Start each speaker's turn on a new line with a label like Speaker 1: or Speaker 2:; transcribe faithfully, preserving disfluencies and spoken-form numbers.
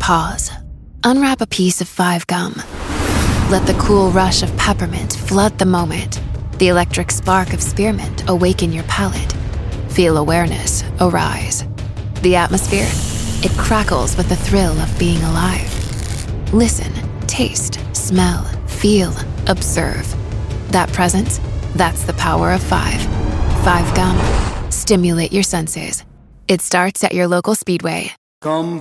Speaker 1: Pause. Unwrap a piece of Five Gum. Let the cool rush of peppermint flood the moment. The electric spark of spearmint awaken your palate. Feel awareness arise. The atmosphere, it crackles with the thrill of being alive. Listen, taste, smell, feel, observe. That presence, that's the power of five. Five Gum. Stimulate your senses. It starts at your local Speedway.
Speaker 2: Come